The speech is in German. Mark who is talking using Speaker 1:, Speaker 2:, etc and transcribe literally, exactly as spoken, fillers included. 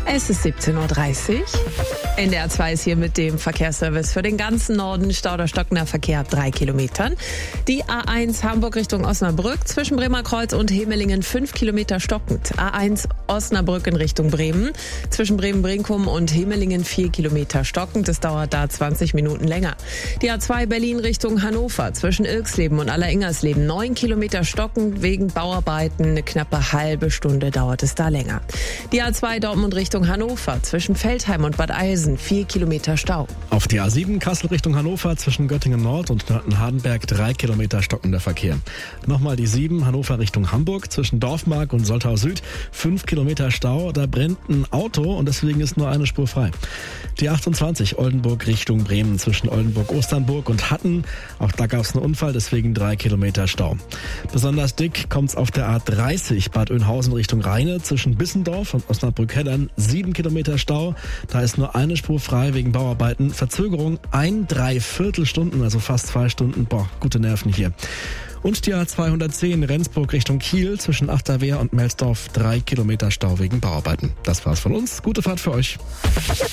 Speaker 1: Es ist siebzehn Uhr dreißig. N D R zwei ist hier mit dem Verkehrsservice für den ganzen Norden. Stau oder stockender Verkehr ab drei Kilometern. Die A eins Hamburg Richtung Osnabrück zwischen Bremerkreuz und Hemelingen fünf Kilometer stockend. A eins Osnabrück in Richtung Bremen zwischen Bremen-Brinkum und Hemelingen vier Kilometer stockend. Es dauert da zwanzig Minuten länger. Die A zwei Berlin Richtung Hannover zwischen Ilksleben und Alleringers-Leben neun Kilometer stockend. Wegen Bauarbeiten eine knappe halbe Stunde dauert es da länger. Die A zwei Dortmund Richtung Hannover zwischen Feldheim und Bad Eilsen vier Kilometer Stau.
Speaker 2: Auf die A sieben Kassel Richtung Hannover zwischen Göttingen Nord und Nörten-Hardenberg drei Kilometer stockender Verkehr. Nochmal die sieben Hannover Richtung Hamburg zwischen Dorfmark und Soltau Süd fünf Kilometer Stau. Da brennt ein Auto und deswegen ist nur eine Spur frei. Die achtundzwanzig Oldenburg Richtung Bremen zwischen Oldenburg-Osternburg und Hatten. Auch da gab es einen Unfall, deswegen drei Kilometer Stau. Besonders dick kommt es auf der A dreißig Bad Oeynhausen Richtung Rheine zwischen Bissendorf und Osnabrück-Heddern sieben Kilometer Stau. Da ist nur eine Spur frei wegen Bauarbeiten. Verzögerung ein Dreiviertelstunden, also fast zwei Stunden. Boah, gute Nerven hier. Und die A zweihundertzehn Rendsburg Richtung Kiel zwischen Achterwehr und Melsdorf drei Kilometer Stau wegen Bauarbeiten. Das war's von uns. Gute Fahrt für euch.